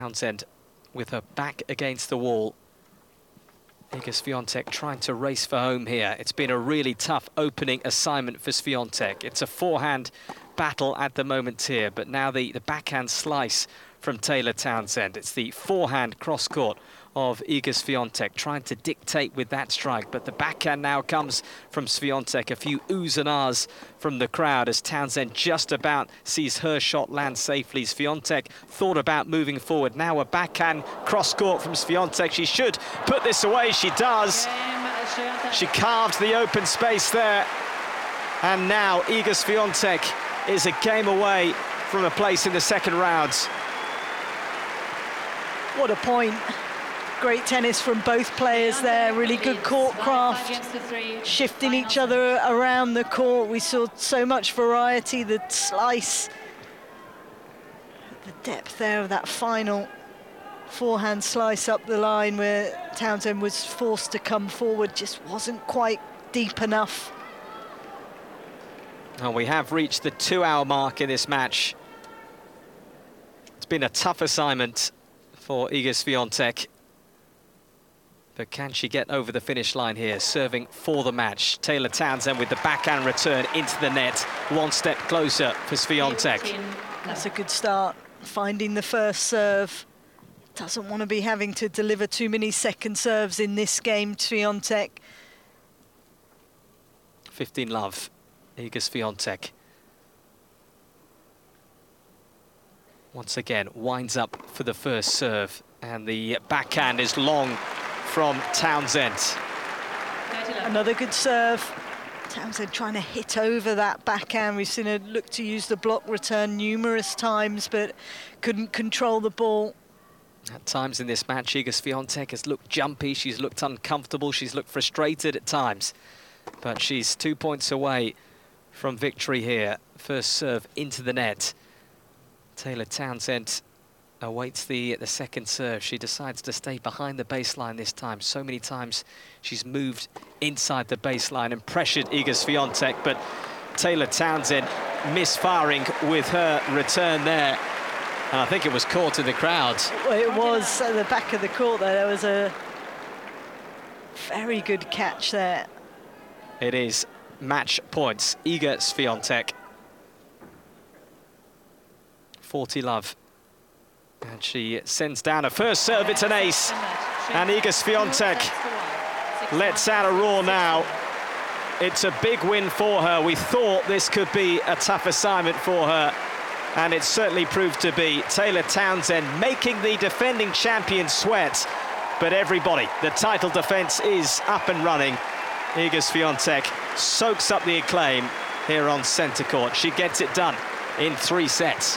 Townsend with her back against the wall. Iga Swiatek trying to race for home here. It's been a really tough opening assignment for Swiatek. It's a forehand battle at the moment here, but now the backhand slice from Taylor Townsend. It's the forehand cross-court of Iga Swiatek trying to dictate with that strike, but the backhand now comes from Swiatek. A few oohs and ahs from the crowd as Townsend just about sees her shot land safely. Swiatek thought about moving forward. Now a backhand cross-court from Swiatek. She should put this away. She does. She carved the open space there. And now Iga Swiatek is a game away from a place in the second round. What a point. Great tennis from both players there, really good court craft, shifting each other around the court. We saw so much variety, the slice, the depth there of that final forehand slice up the line where Townsend was forced to come forward, just wasn't quite deep enough. And we have reached the 2-hour mark in this match. It's been a tough assignment for Iga Swiatek. But can she get over the finish line here, serving for the match? Taylor Townsend with the backhand return into the net, one step closer for Swiatek. That's a good start, finding the first serve. Doesn't want to be having to deliver too many second serves in this game, Swiatek. 15-love, Iga Swiatek. Once again, winds up for the first serve, and the backhand is long from Townsend. Another good serve. Townsend trying to hit over that backhand. We've seen her look to use the block return numerous times, but couldn't control the ball. At times in this match, Iga Swiatek has looked jumpy, she's looked uncomfortable, she's looked frustrated at times. But she's 2 points away from victory here. First serve into the net. Taylor Townsend awaits the second serve. She decides to stay behind the baseline this time. So many times she's moved inside the baseline and pressured Iga Swiatek, but Taylor Townsend misfiring with her return there. And I think it was caught in the crowd. Well, it was at the back of the court there. There was a very good catch there. It is match points. Iga Swiatek. 40-love. And she sends down a first serve, it's an ace. And Iga Swiatek lets out a roar now. It's a big win for her. We thought this could be a tough assignment for her, and it certainly proved to be. Taylor Townsend making the defending champion sweat, but everybody, the title defense is up and running. Iga Swiatek soaks up the acclaim here on centre court. She gets it done in 3 sets.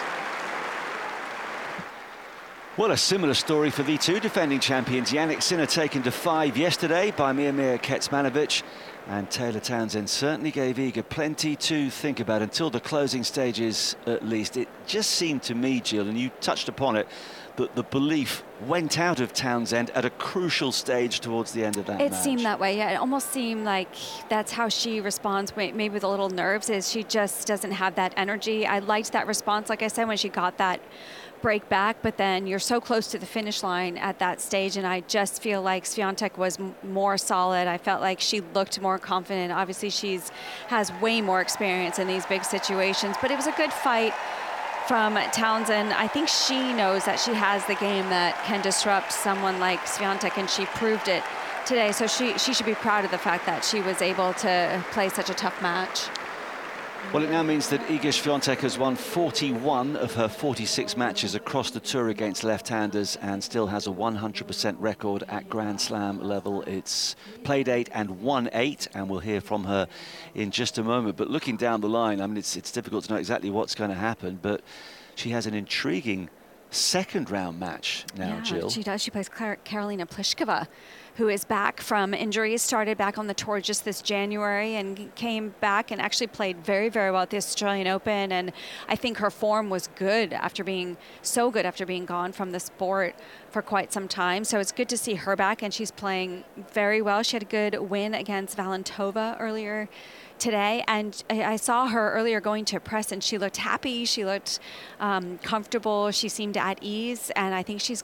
Well, a similar story for the two defending champions. Jannik Sinner taken to 5 yesterday by Miomir Kecmanovic. And Taylor Townsend certainly gave Iga plenty to think about until the closing stages, at least. It just seemed to me, Jill, and you touched upon it, that the belief went out of Townsend at a crucial stage towards the end of that match. It seemed that way, yeah. It almost seemed like that's how she responds, maybe with a little nerves, is she just doesn't have that energy. I liked that response, like I said, when she got that break back, but then you're so close to the finish line at that stage, and I just feel like Swiatek was more solid. I felt like she looked more confident. Obviously, has way more experience in these big situations, but it was a good fight from Townsend. I think she knows that she has the game that can disrupt someone like Swiatek, and she proved it today. So she should be proud of the fact that she was able to play such a tough match. Well, it now means that Iga Swiatek has won 41 of her 46 matches across the tour against left-handers and still has a 100% record at Grand Slam level. It's played 8 and won 8, and we'll hear from her in just a moment. But looking down the line, I mean, it's difficult to know exactly what's going to happen, but she has an intriguing second-round match now, Jill. She does. She plays Karolina Pliskova, who is back from injuries, started back on the tour just this January and came back and actually played very, very well at the Australian Open. And I think her form was good after being gone from the sport for quite some time. So it's good to see her back, and she's playing very well. She had a good win against Valentova earlier today. And I saw her earlier going to press, and she looked happy. She looked comfortable. She seemed at ease. And I think she's